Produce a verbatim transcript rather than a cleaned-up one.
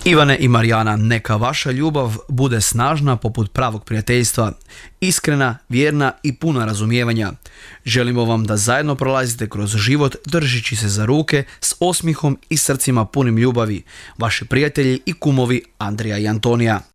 Ivane i Marijana, neka vaša ljubav bude snažna poput pravog prijateljstva, iskrena, vjerna i puna razumijevanja. Želimo vam da zajedno prolazite kroz život držeći se za ruke s osmihom i srcima punim ljubavi. Vaši prijatelji i kumovi Andrija i Antonija.